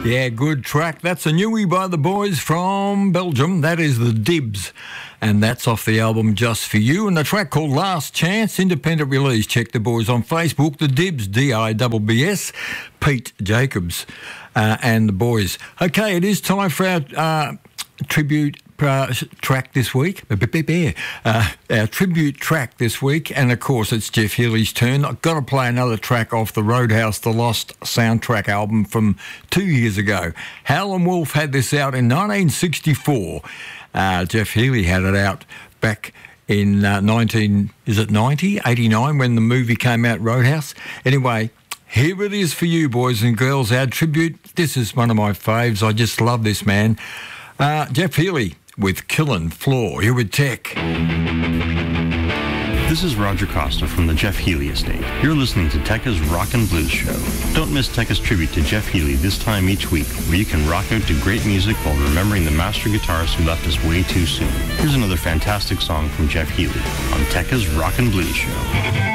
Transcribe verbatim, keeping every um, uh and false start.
Yeah, good track. That's a newie by the boys from Belgium. That is the Dibs. And that's off the album Just For You. And the track called Last Chance, independent release. Check the boys on Facebook. The Dibs, D I B B S, Pete Jacobs uh, and the boys. Okay, it is time for our uh, tribute Uh, track this week, uh, our tribute track this week, and of course it's Jeff Healey's turn. I've got to play another track off the Roadhouse The Lost soundtrack album from two years ago. Howlin' Wolf had this out in nineteen sixty-four. Uh, Jeff Healey had it out back in uh, nineteen, is it ninety, eighty-nine when the movie came out, Roadhouse. Anyway, here it is for you, boys and girls, our tribute. This is one of my faves. I just love this man. Uh, Jeff Healey with Killin' Floor. Here with Tech. This is Roger Costa from the Jeff Healey Estate. You're listening to Tekka's Rock and Blues Show. Don't miss Tekka's tribute to Jeff Healey this time each week, where you can rock out to great music while remembering the master guitarist who left us way too soon. Here's another fantastic song from Jeff Healey on Tekka's Rock and Blues Show.